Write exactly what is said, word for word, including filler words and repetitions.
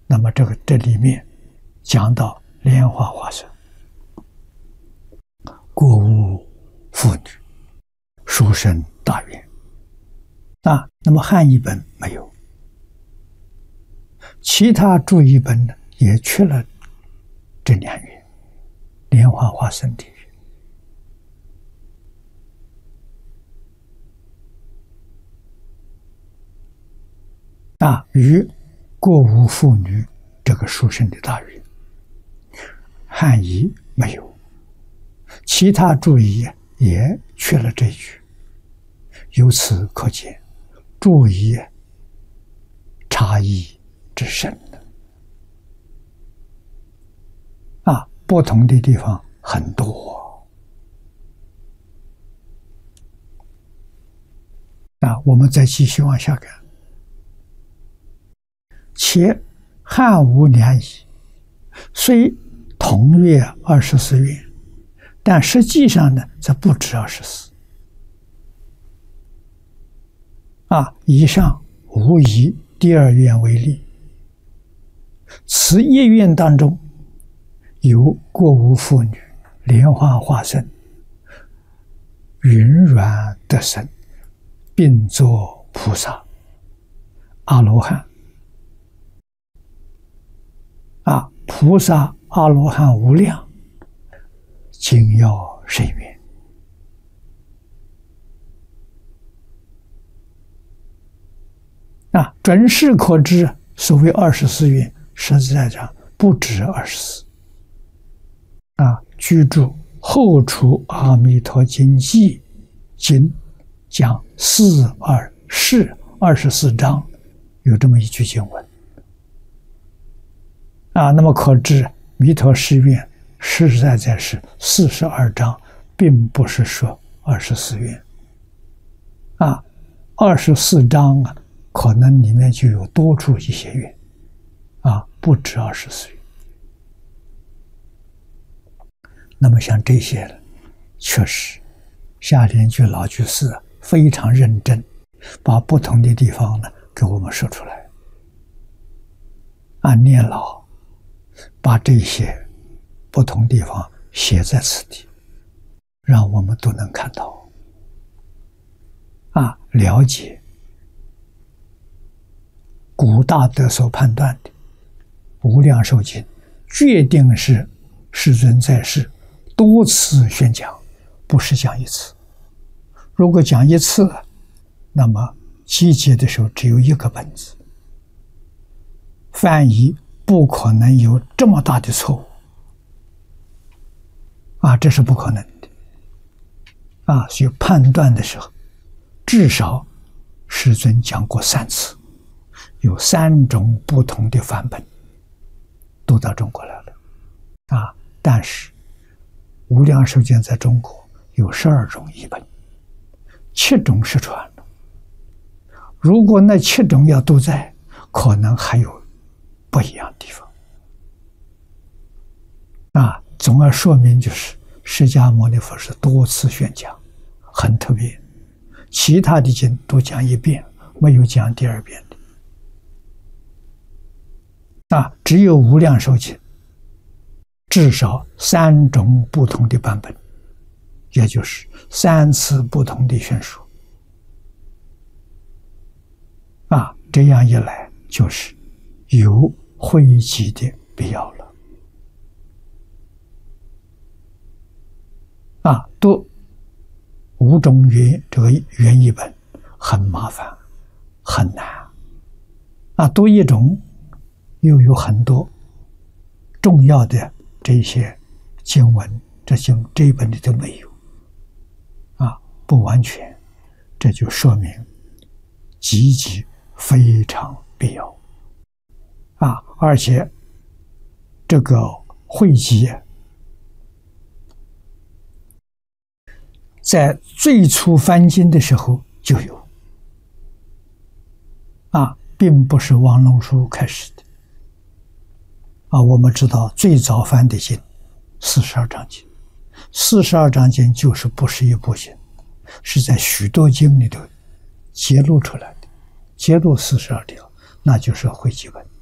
那么这个这里面讲到莲花化身，过无妇女，殊胜大愿啊。那么汉译本没有，其他注译本呢也缺了这两愿，莲花化身的愿啊，与过无妇女这个殊胜的大愿，汉译没有，其他注译也缺了这一句。由此可见，注译差异之深啊，不同的地方很多啊。我们再继续往下看。且汉吴两仪虽同月二十四愿，但实际上呢，则不止二十四。啊，以上无以第二愿为例，此一愿当中有过无妇女、莲花化身、云软得生，并作菩萨、阿罗汉。啊，菩萨、阿罗汉无量，今要甚愿。啊，准是可知，所谓二十四愿，实在上不止二十四。啊，居注《后出阿弥陀经记》经讲四二是二十四章，有这么一句经文。啊，那么可知弥陀誓愿实实在在是四十二章，并不是说二十四愿。啊，二十四章啊，可能里面就有多出一些愿，啊，不止二十四愿。那么像这些呢，确实夏莲居老居士非常认真，把不同的地方呢给我们说出来。啊，念老把这些不同地方写在此地，让我们都能看到，啊，了解古大德所判断的无量寿经，决定是世尊在世多次宣讲，不是讲一次。如果讲一次，那么集结的时候只有一个本子，翻译不可能有这么大的错误啊，这是不可能的啊。所以判断的时候，至少世尊讲过三次，有三种不同的梵本都到中国来了啊。但是无量寿经在中国有十二种译本，七种失传了。如果那七种要都在，可能还有不一样的地方啊。总而说明就是释迦牟尼佛是多次宣讲，很特别，其他的经都讲一遍，没有讲第二遍的啊。只有无量寿经至少三种不同的版本，也就是三次不同的宣说啊。这样一来就是有汇集的必要了啊。读五种原这个原译本很麻烦很难啊，读一种又有很多重要的这些经文，这经这一本里都没有啊，不完全，这就说明极其非常必要啊。而且这个汇集在最初翻经的时候就有啊，并不是王龙书开始的啊。我们知道最早翻的经四十二章经，四十二章经就是不是一部经，是在许多经里头揭露出来的，揭露四十二条，那就是汇集本